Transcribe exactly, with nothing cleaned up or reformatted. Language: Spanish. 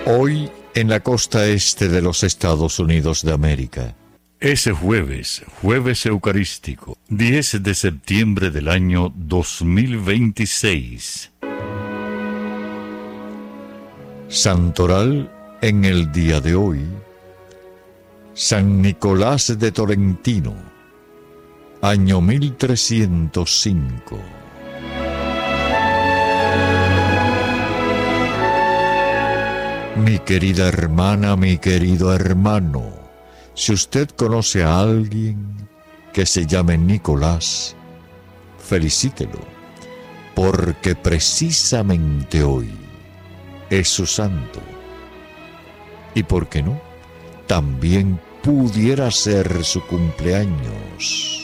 Hoy en la costa este de los Estados Unidos de América. Ese jueves, jueves eucarístico, diez de septiembre del año dos mil veintiséis. Santoral en el día de hoy. San Nicolás de Tolentino, año mil trescientos cinco. Mi querida hermana, mi querido hermano, si usted conoce a alguien que se llame Nicolás, felicítelo, porque precisamente hoy es su santo. ¿Y por qué no? También pudiera ser su cumpleaños.